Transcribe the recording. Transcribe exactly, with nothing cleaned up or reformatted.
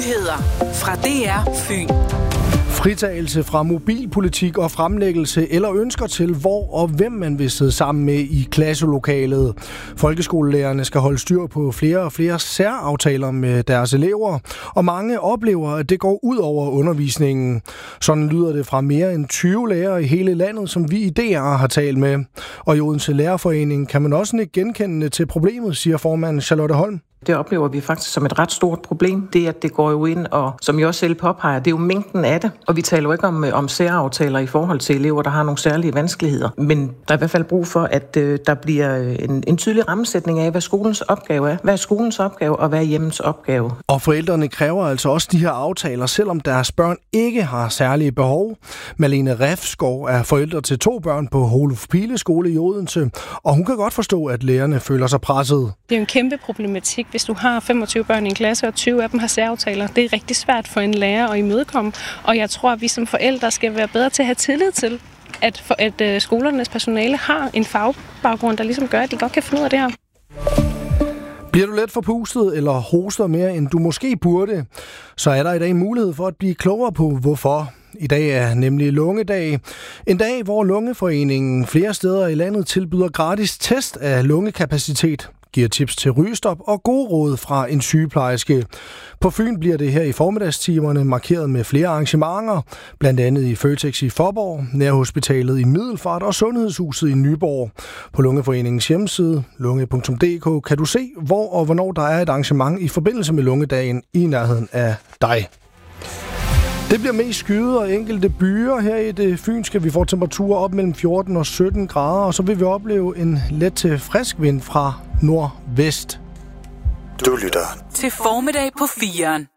Nyheder fra D R Fyn. Fritagelse fra mobilpolitik og fremlæggelse eller ønsker til, hvor og hvem man vil sidde sammen med i klasselokalet. Folkeskolelærerne skal holde styr på flere og flere særaftaler med deres elever, og mange oplever, at det går ud over undervisningen. Sådan lyder det fra mere end tyve lærere i hele landet, som vi i D R har talt med. Og i Odense Lærerforening kan man også ikke genkende til problemet, siger formand Charlotte Holm. Det oplever vi faktisk som et ret stort problem. Det, at det går jo ind, og som jeg også selv påpeger, det er jo mængden af det. Og vi taler jo ikke om, om særaftaler i forhold til elever, der har nogle særlige vanskeligheder. Men der er i hvert fald brug for, at øh, der bliver en, en tydelig rammesætning af, hvad skolens opgave er. Hvad er skolens opgave, og hvad er hjemmens opgave? Og forældrene kræver altså også de her aftaler, selvom deres børn ikke har særlige behov. Malene Refskov er forældre til to børn på Holuf Pile Skole i Odense, og hun kan godt forstå, at lærerne føler sig presset. Det er jo en kæmpe problematik, hvis du har femogtyve børn i en klasse, og tyve af dem har særaftaler. Det er rigtig svært for en lærer at imødekomme, og jeg tror, at vi som forældre skal være bedre til at have tillid til, at, for, at skolernes personale har en fagbaggrund, der ligesom gør, at de godt kan finde ud af det her. Bliver du let forpustet eller hoster mere, end du måske burde, så er der i dag mulighed for at blive klogere på, hvorfor. I dag er nemlig lungedag. En dag, hvor Lungeforeningen flere steder i landet tilbyder gratis test af lungekapacitet, giver tips til rygestop og gode råd fra en sygeplejerske. På Fyn bliver det her i formiddagstimerne markeret med flere arrangementer, blandt andet i Føtex i Faaborg, Nærhospitalet i Middelfart og Sundhedshuset i Nyborg. På Lungeforeningens hjemmeside, lunge punktum d k, kan du se, hvor og hvornår der er et arrangement i forbindelse med lungedagen i nærheden af dig. Det bliver mest skyet og enkelte byer her i det fynske. Vi får temperaturer op mellem fjorten og sytten grader, og så vil vi opleve en let til frisk vind fra nordvest. Du lytter til Formiddag på firen.